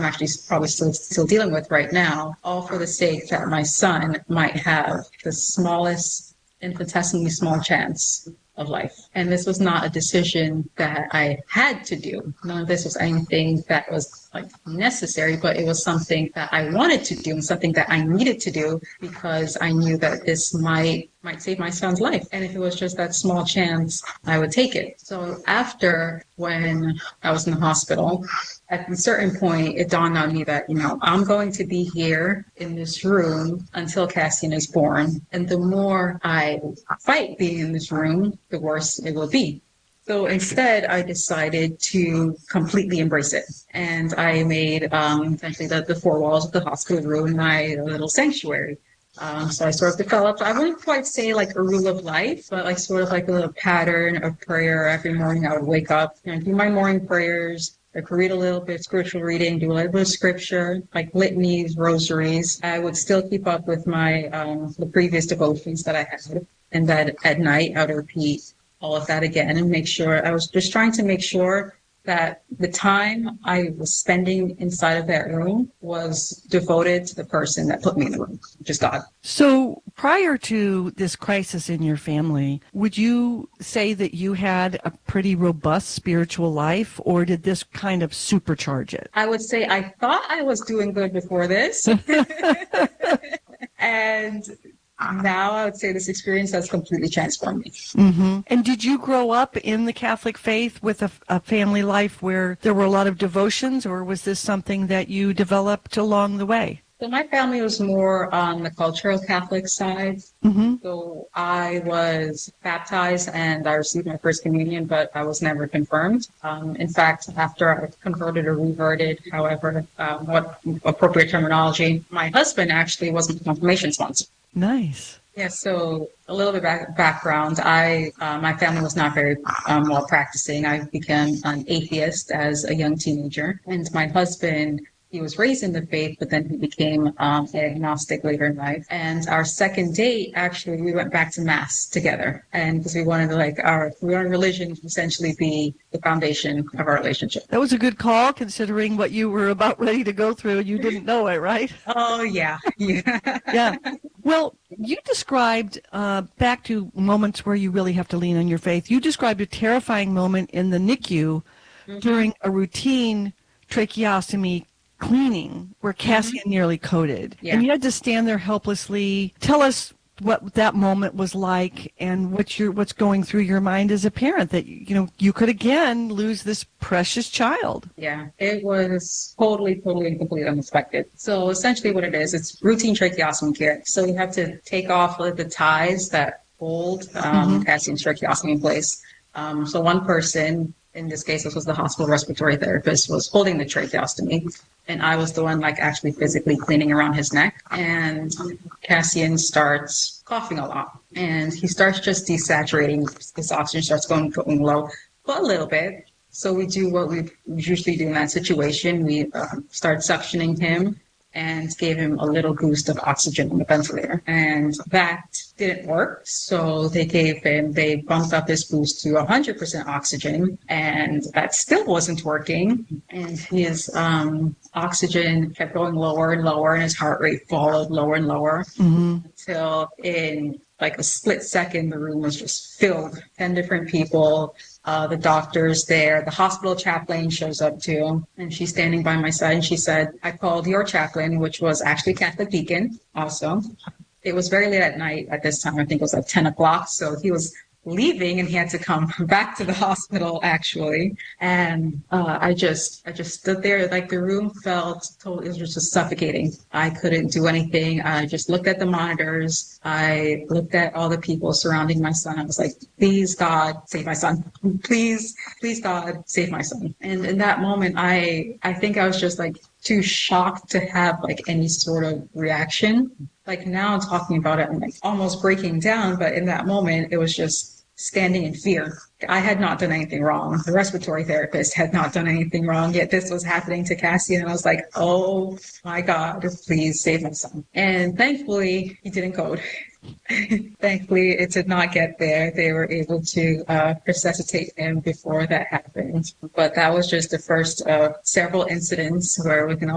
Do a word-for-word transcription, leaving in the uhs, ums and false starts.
actually probably still, still dealing with right now, all for the sake that my son might have the smallest, infinitesimally small chance of life. And this was not a decision that I had to do. None of this was anything that was like necessary, but it was something that I wanted to do and something that I needed to do because I knew that this might might save my son's life. And if it was just that small chance, I would take it. So after, when I was in the hospital, at a certain point, it dawned on me that, you know, I'm going to be here in this room until Cassian is born. And the more I fight being in this room, the worse it will be. So instead, I decided to completely embrace it. And I made um, essentially the, the four walls of the hospital room my little sanctuary. Um, so I sort of developed, I wouldn't quite say like a rule of life, but like sort of like a little pattern of prayer. Every morning I would wake up and do my morning prayers. I could read a little bit of spiritual reading, do a little bit of scripture, like litanies, rosaries. I would still keep up with my um, the previous devotions that I had. And then at night I would repeat all of that again and make sure, I was just trying to make sure that the time I was spending inside of that room was devoted to the person that put me in the room, which is God. So prior to this crisis in your family, would you say that you had a pretty robust spiritual life, or did this kind of supercharge it? I would say I thought I was doing good before this. And now I would say this experience has completely transformed me. Mm-hmm. And did you grow up in the Catholic faith with a, a family life where there were a lot of devotions, or was this something that you developed along the way? So my family was more on the cultural Catholic side. Mm-hmm. So I was baptized and I received my first communion, but I was never confirmed. Um, in fact, after I converted or reverted, however, um, what appropriate terminology, my husband actually was my confirmation sponsor. Nice. Yeah, so a little bit back, background. I, uh, my family was not very um, well practicing. I became an atheist as a young teenager, and my husband, he was raised in the faith, but then he became um, agnostic later in life. And our second date, actually, we went back to mass together, and because we wanted to, like, our we wanted religion to essentially be the foundation of our relationship. That was a good call, considering what you were about ready to go through, and you didn't know it, right? Oh yeah, yeah, yeah. Well, you described, uh, back to moments where you really have to lean on your faith, you described a terrifying moment in the N I C U mm-hmm. during a routine tracheostomy cleaning where Cassian mm-hmm. nearly coded. Yeah. And you had to stand there helplessly. Tell us what that moment was like and what you're, what's going through your mind as a parent, that, you know, you could again lose this precious child. Yeah, it was totally, totally and completely unexpected. So essentially what it is, it's routine tracheostomy care. So you have to take off the ties that hold um, mm-hmm. Cassian's tracheostomy in place. Um, so one person, in this case, this was the hospital respiratory therapist, was holding the tracheostomy. And I was the one like actually physically cleaning around his neck. And Cassian starts coughing a lot. And he starts just desaturating. His oxygen starts going, going low, but a little bit. So we do what we usually do in that situation. We um, start suctioning him and gave him a little boost of oxygen on the ventilator. And that didn't work. So they gave him, they bumped up his boost to one hundred percent oxygen, and that still wasn't working. And his um, oxygen kept going lower and lower, and his heart rate followed lower and lower mm-hmm. until in like a split second, the room was just filled. ten different people. Uh, the doctor's there, the hospital chaplain shows up too, and she's standing by my side, and she said, I called your chaplain, which was actually Catholic deacon also. It was very late at night at this time. I think it was like ten o'clock. So he was leaving and he had to come back to the hospital actually. And uh, I just I just stood there, like the room felt totally, it was just suffocating. I couldn't do anything. I just looked at the monitors. I looked at all the people surrounding my son. I was like, please God, save my son. Please, please God, save my son. And in that moment, I I think I was just like too shocked to have like any sort of reaction. Like now I'm talking about it, I'm like almost breaking down, but in that moment, it was just standing in fear. I had not done anything wrong. The respiratory therapist had not done anything wrong, yet this was happening to Cassian. And I was like, oh my God, please save my son. And thankfully, he didn't code. Thankfully, it did not get there. They were able to uh, resuscitate him before that happened. But that was just the first of several incidents where we can